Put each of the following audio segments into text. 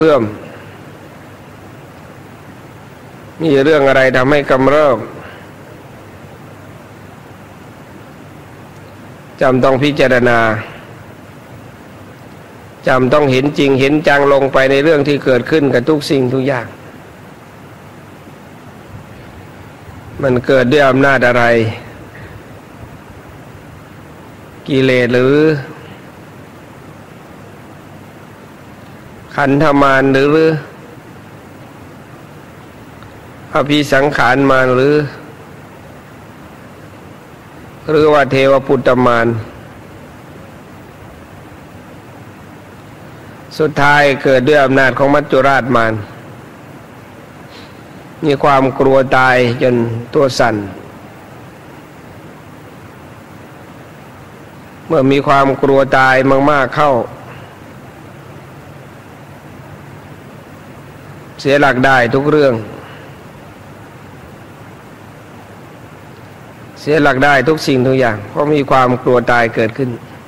เรื่องมีเรื่องอะไรทำให้กำเริบจำต้องพิจารณาจำต้องเห็นจริงเห็นจังลงไปในเรื่องที่เกิดขึ้นกับทุกสิ่งทุกอย่างมันเกิดด้วยอำนาจอะไรกิเลสหรือขันธมารหรืออภิสังขารมารหรือว่าเทวปุตตมารสุดท้ายเกิดด้วยอำนาจของมัจจุราชมารมีความกลัวตายจนตัวสั่นเมื่อมีความกลัวตายมากๆเข้าเสียหลักได้ทุกเรื่องเสียหลักได้ทุกสิ่งทุกอย่างเพราะมีความกลัวตายเกิดขึ้น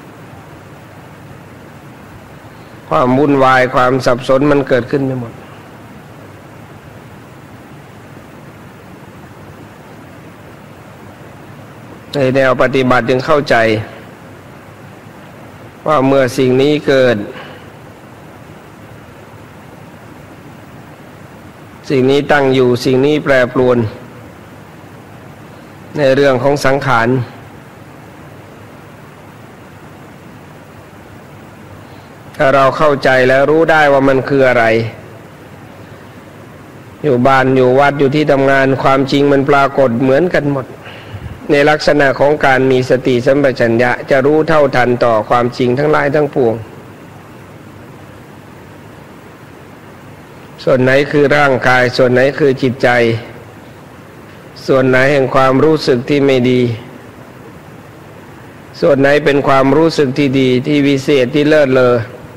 ความวุ่นวายความสับสนมันเกิดขึ้นไปหมดในแนวปฏิบัติจึงเข้าใจว่าเมื่อสิ่งนี้เกิดสิ่งนี้ตั้งอยู่สิ่งนี้แปรปรวนในเรื่องของสังขารถ้าเราเข้าใจแล้วรู้ได้ว่ามันคืออะไรอยู่บ้านอยู่วัดอยู่ที่ทำงานความจริงมันปรากฏเหมือนกันหมดในลักษณะของการมีสติสัมปชัญญะจะรู้เท่าทันต่อความจริงทั้งหลายทั้งปวงส่วนไหนคือร่างกายส่วนไหนคือจิตใจส่วนไหนแห่งความรู้สึกที่ไม่ดีส่วนไหนเป็นความรู้สึกที่ดีที่วิเศษที่เลิศเลอ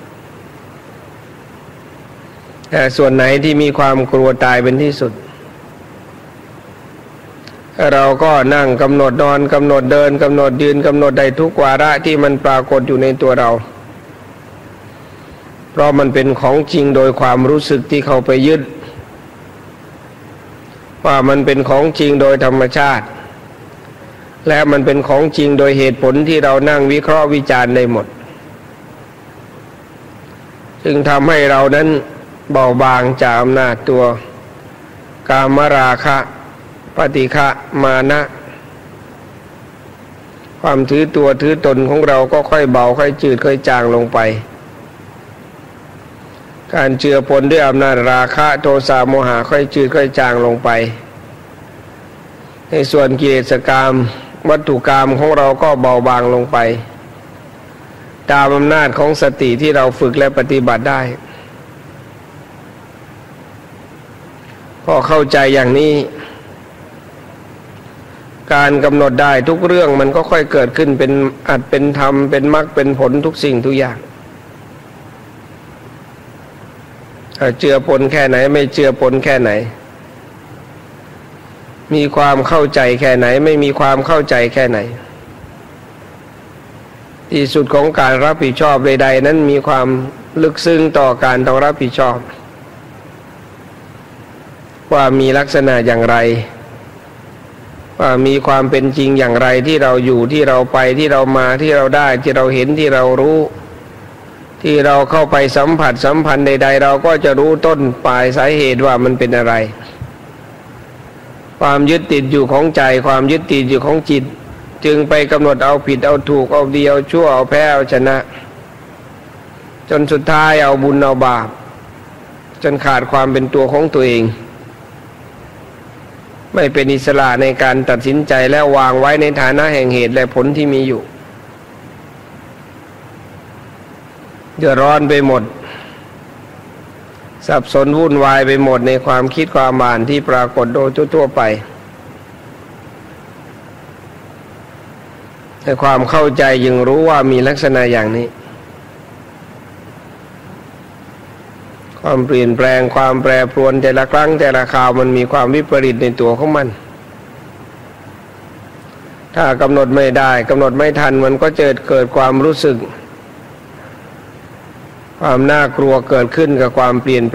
แต่ส่วนไหนที่มีความกลัวตายเป็นที่สุดเราก็นั่งกำหนดนอนกำหนดเดินกำหนดยืนกำหนดได้ทุกวาระที่มันปรากฏอยู่ในตัวเราเพราะมันเป็นของจริงโดยความรู้สึกที่เข้าไปยึดว่ามันเป็นของจริงโดยธรรมชาติและมันเป็นของจริงโดยเหตุผลที่เรานั่งวิเคราะห์วิจารณ์ได้หมดจึงทำให้เรานั้นเบาบางจากอำนาจตัวกามราคะปฏิฆะมานะความถือตัวถือตนของเราก็ค่อยเบาค่อยจืดค่อยจางลงไปการเจือปนด้วยอำนาจราคะโทสะโมหะค่อยจืดค่อยจางลงไปในส่วนกิเลสกามวัตถุกรรมของเราก็เบาบางลงไปตามอำนาจของสติที่เราฝึกและปฏิบัติได้พอเข้าใจอย่างนี้การกำหนดได้ทุกเรื่องมันก็ค่อยเกิดขึ้นเป็นอัตเป็นธรรมเป็นมรรคเป็นผลทุกสิ่งทุกอย่างเจือปนแค่ไหนไม่เจือปนแค่ไหนมีความเข้าใจแค่ไหนไม่มีความเข้าใจแค่ไหนที่สุดของการรับผิดชอบใดๆนั้นมีความลึกซึ้งต่อการต้องรับผิดชอบว่ามีลักษณะอย่างไรว่ามีความเป็นจริงอย่างไรที่เราอยู่ที่เราไปที่เรามาที่เราได้ที่เราเห็นที่เรารู้ที่เราเข้าไปสัมผัสสัมพันธ์ใดๆเราก็จะรู้ต้นปลายสาเหตุว่ามันเป็นอะไรความยึดติดอยู่ของใจความยึดติดอยู่ของจิตจึงไปกำหนดเอาผิดเอาถูกเอาดีเอาชั่วเอาแพ้เอาชนะจนสุดท้ายเอาบุญเอาบาปจนขาดความเป็นตัวของตัวเองไม่เป็นอิสระในการตัดสินใจและวางไว้ในฐานะแห่งเหตุและผลที่มีอยู่เดือดร้อนไปหมดสับสนวุ่นวายไปหมดในความคิดความอ่านที่ปรากฏโดยทั่วๆไปในความเข้าใจยิ่งรู้ว่ามีลักษณะอย่างนี้ความเปลี่ยนแปลงความแปรปรวนแต่ละครั้งแต่ละคราวมันมีความวิปริตในตัวของมันถ้ากำหนดไม่ได้กำหนดไม่ทันมันก็เกิดความรู้สึกความน่ากลัวเกิดขึ้นกับความเปลี่ยน